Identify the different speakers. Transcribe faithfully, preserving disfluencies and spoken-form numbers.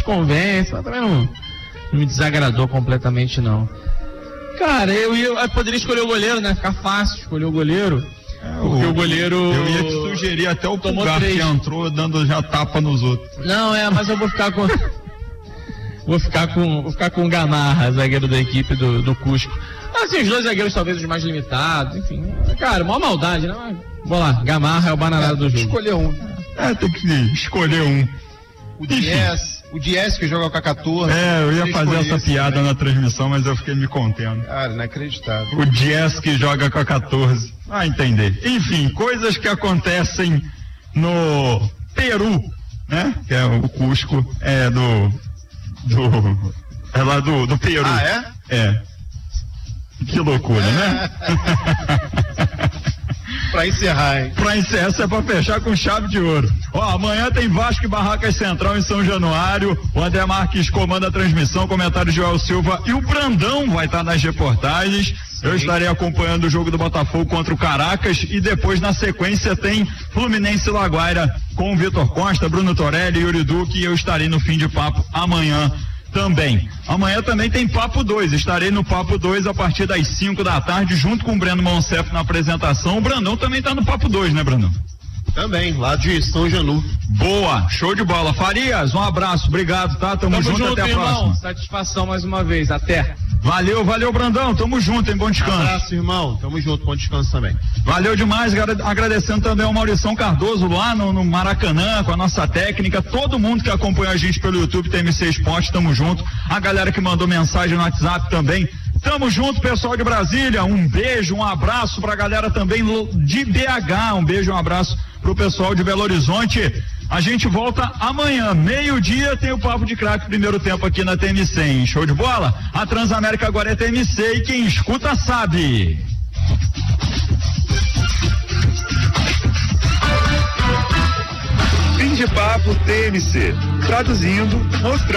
Speaker 1: convence, mas também não, não me desagradou completamente, não. Cara, eu, ia, eu poderia escolher o goleiro, né? Ficar fácil escolher o goleiro. É, porque o, o goleiro...
Speaker 2: Eu ia te sugerir até o Pulgar que entrou dando já tapa nos outros.
Speaker 1: Não, é, mas eu vou ficar com... vou ficar com vou ficar com o Gamarra, zagueiro da equipe do, do Cusco. Assim, os dois zagueiros talvez os mais limitados, enfim. Cara, maior maldade, né? Vamos lá, Gamarra é o bananado é, do jogo.
Speaker 2: Escolher um. É, tem que escolher um.
Speaker 3: O Dias, o Dias que joga com a quatorze.
Speaker 2: É, eu ia fazer essa piada também na transmissão, mas eu fiquei me contendo.
Speaker 3: Cara, inacreditável.
Speaker 2: O Dias que joga com a quatorze. Ah, entender. Enfim, coisas que acontecem no Peru, né? Que é o Cusco, é do... do é lá do, do Peru.
Speaker 3: Ah, é?
Speaker 2: É. Que loucura, né?
Speaker 3: Pra encerrar, hein?
Speaker 2: Pra encerrar, essa é pra fechar com chave de ouro. Ó, amanhã tem Vasco e Barracas Central em São Januário. O André Marques comanda a transmissão, comentário de Joel Silva e o Brandão vai estar nas reportagens. Sim. Eu estarei acompanhando o jogo do Botafogo contra o Caracas e depois na sequência tem Fluminense e Laguaira com o Vitor Costa, Bruno Torelli e Yuri Duque e eu estarei no Fim de Papo amanhã também. Amanhã também tem Papo dois, estarei no Papo dois a partir das cinco da tarde, junto com o Breno Monsef na apresentação. O Brandão também tá no Papo dois, né, Brandão?
Speaker 3: Também, lá de São Janu.
Speaker 2: Boa, show de bola. Farias, um abraço, obrigado, tá? Tamo, Tamo junto, junto, até a
Speaker 1: irmão.
Speaker 2: próxima.
Speaker 1: Satisfação mais uma vez, até.
Speaker 2: Valeu, valeu, Brandão, tamo junto, hein, bom descanso.
Speaker 3: Um abraço, irmão, tamo junto, bom descanso também.
Speaker 2: Valeu demais, agradecendo também ao Maurição Cardoso lá no, no Maracanã, com a nossa técnica, todo mundo que acompanha a gente pelo YouTube, T M C Esporte, tamo junto, a galera que mandou mensagem no WhatsApp também, tamo junto, pessoal de Brasília, um beijo, um abraço pra galera também de B H, um beijo, um abraço pro pessoal de Belo Horizonte. A gente volta amanhã, meio-dia, tem o Papo de Craque, primeiro tempo aqui na T M C, hein? Show de bola? A Transamérica agora é T M C e quem escuta sabe.
Speaker 4: Fim de Papo T M C, traduzindo, mostrando